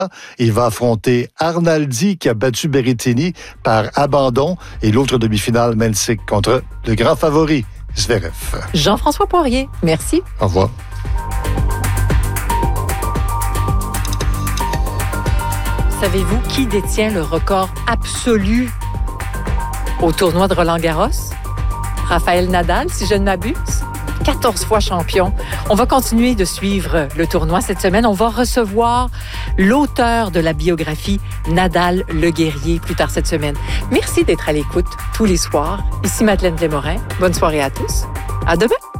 Il va affronter Arnaldi qui a battu Berrettini par abandon et l'autre demi-finale, Mensik contre le grand favori, Zverev. Jean-François Poirier, merci. Au revoir. Savez-vous qui détient le record absolu au tournoi de Roland-Garros? Rafael Nadal, si je ne m'abuse. 14 fois champion. On va continuer de suivre le tournoi cette semaine. On va recevoir l'auteur de la biographie Nadal le guerrier plus tard cette semaine. Merci d'être à l'écoute tous les soirs. Ici Madeleine Desmorin. Bonne soirée à tous. À demain.